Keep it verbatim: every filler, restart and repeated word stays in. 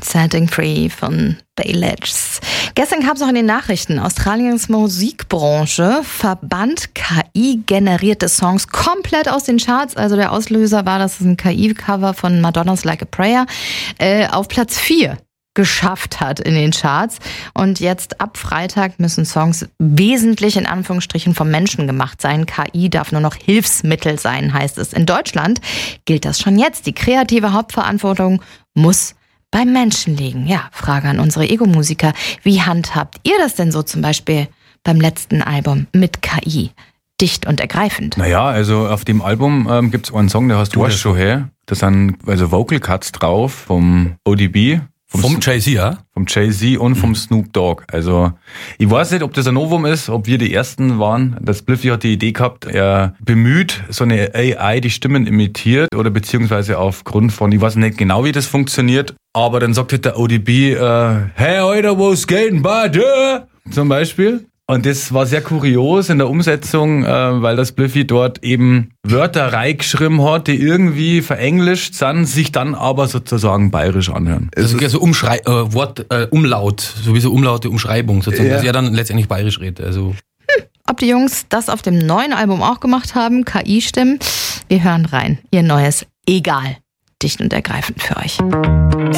Setting Free von Baylage. Gestern kam es auch in den Nachrichten. Australiens Musikbranche verbannt K I-generierte Songs komplett aus den Charts. Also der Auslöser war, dass es ein K I-Cover von Madonnas Like a Prayer äh, auf Platz vier geschafft hat in den Charts. Und jetzt ab Freitag müssen Songs wesentlich in Anführungsstrichen vom Menschen gemacht sein. K I darf nur noch Hilfsmittel sein, heißt es. In Deutschland gilt das schon jetzt. Die kreative Hauptverantwortung muss beim Menschen liegen. Ja, Frage an unsere Ego-Musiker. Wie handhabt ihr das denn so zum Beispiel beim letzten Album mit K I? Dicht und ergreifend. Naja, also auf dem Album ähm, gibt es einen Song, der heißt Wash So Her. Da sind also Vocal Cuts drauf vom O D B. Vom, vom Jay-Z, ja? Vom Jay-Z und vom Snoop Dogg. Also, ich weiß nicht, ob das ein Novum ist, ob wir die Ersten waren. Das Spliffy hat die Idee gehabt, er bemüht so eine A I, die Stimmen imitiert oder beziehungsweise aufgrund von, ich weiß nicht genau, wie das funktioniert, aber dann sagt halt der O D B, äh, hey, Alter, wo's geht bei dir? Zum Beispiel. Und das war sehr kurios in der Umsetzung, äh, weil das Spliffy dort eben Wörter reingeschrieben hat, die irgendwie verenglischt sind, sich dann aber sozusagen bayerisch anhören. Also so Umschrei äh, Wort, äh, Umlaut, sowieso Umlaute, Umschreibung sozusagen, ja. Dass er dann letztendlich bayerisch redet. Also. Hm, ob die Jungs das auf dem neuen Album auch gemacht haben, K I-Stimmen, wir hören rein. Ihr neues Egal, dicht und ergreifend für euch.